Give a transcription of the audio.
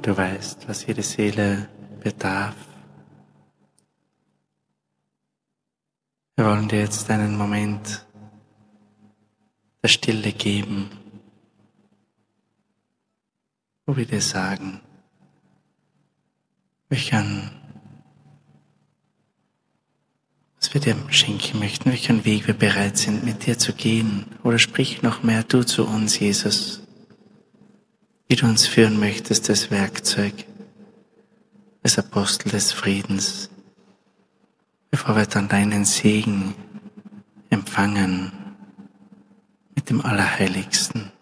du weißt, was jede Seele bedarf. Wir wollen dir jetzt einen Moment der Stille geben, wo wir dir sagen, was wir dir schenken möchten, welchen Weg wir bereit sind, mit dir zu gehen. Oder sprich noch mehr du zu uns, Jesus, wie du uns führen möchtest, das Werkzeug des Apostel des Friedens, bevor wir dann deinen Segen empfangen mit dem Allerheiligsten.